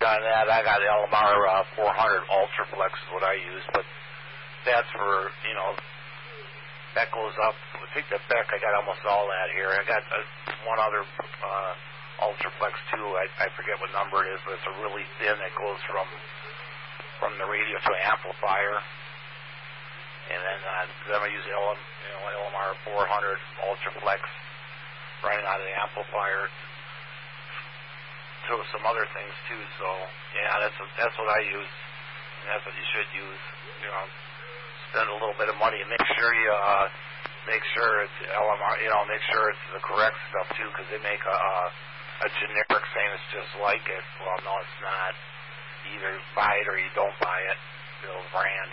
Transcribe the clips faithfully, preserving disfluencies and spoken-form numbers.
on that. I got L M R uh, four hundred Ultraflex is what I use, but that's for, you know, that goes up. I think the Beck, I got almost all that here. I got uh, one other uh, Ultraflex too. I, I forget what number it is, but it's a really thin. It goes from from the radio to an amplifier. And then, uh, then I use L M, you know, L M R four hundred Ultraflex running out of the amplifier to some other things too. So yeah, that's a, that's what I use. And that's what you should use. You know, spend a little bit of money and make sure you uh, make sure it's L M R. You know, make sure it's the correct stuff too, because they make a, a a generic saying it's just like it. Well, no, it's not. You either buy it or you don't buy it. The brand.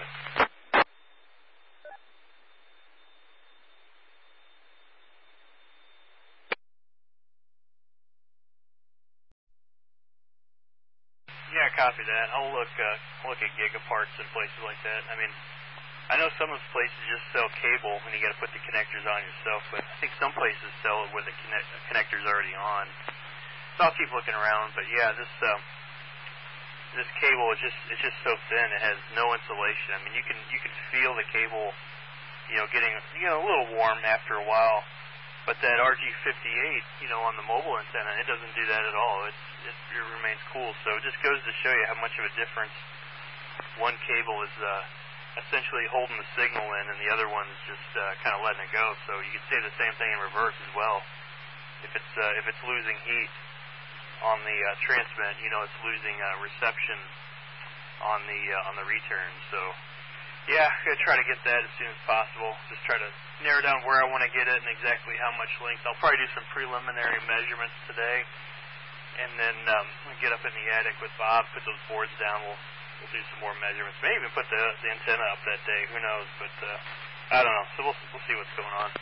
Yeah, copy that. I'll look uh, look at Gigaparts and places like that. I mean, I know some of those places just sell cable and you got to put the connectors on yourself, but I think some places sell it with the connect- connectors already on. So I'll keep looking around. But yeah, this um, this cable is just it's just so thin. It has no insulation. I mean, you can you can feel the cable, you know, getting you know a little warm after a while. But that R G fifty-eight, you know, on the mobile antenna, it doesn't do that at all. It's, it, it remains cool. So it just goes to show you how much of a difference one cable is uh, essentially holding the signal in, and the other one is just uh, kind of letting it go. So you can say the same thing in reverse as well. If it's uh, if it's losing heat on the uh, transmit, you know, it's losing uh, reception on the uh, on the return. So yeah, I'm gonna try to get that as soon as possible. Just try to narrow down where I want to get it and exactly how much length. I'll probably do some preliminary measurements today, and then um, get up in the attic with Bob, put those boards down. We'll we'll do some more measurements. Maybe even put the the antenna up that day. Who knows? But uh, I don't know. So we'll we'll see what's going on.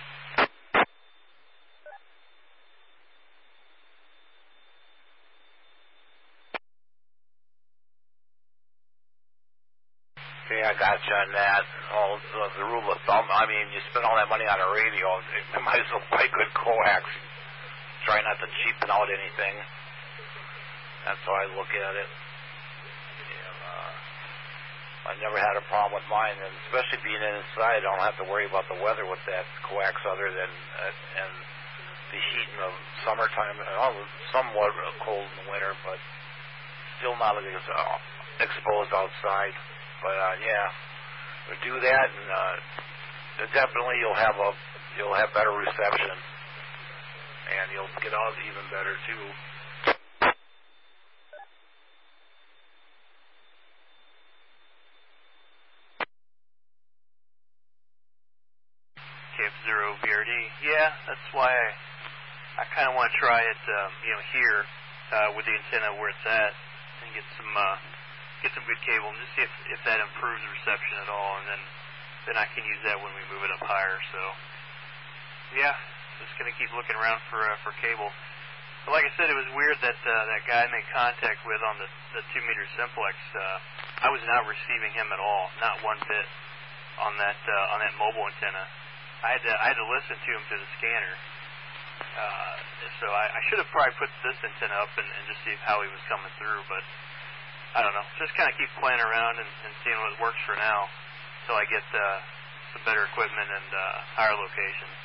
Okay, I got you on that. Oh, the, the rule of thumb, I mean, you spend all that money on a radio, you might as well buy good coax. Try not to cheapen out anything. That's how I look at it. And, uh, I never had a problem with mine, and especially being inside, I don't have to worry about the weather with that coax other than uh, and the heat in the summertime. Oh, somewhat cold in the winter, but still not like it's uh, exposed outside. But uh, yeah, do that, and uh, definitely you'll have a you'll have better reception, and you'll get out even better too. K F zero V R D. Yeah, that's why I I kind of want to try it, um, you know, here uh, with the antenna where it's at, and get some. Uh, get some good cable and just see if, if that improves reception at all, and then then I can use that when we move it up higher. So yeah, just gonna keep looking around for uh, for cable. But like I said, it was weird that uh, that guy I made contact with on the the two meter simplex. Uh, I was not receiving him at all, not one bit on that uh, on that mobile antenna. I had to I had to listen to him through the scanner. Uh, so I, I should have probably put this antenna up and, and just see how he was coming through, but I don't know. Just kind of keep playing around and, and seeing what works for now until I get uh, some better equipment and uh, higher locations.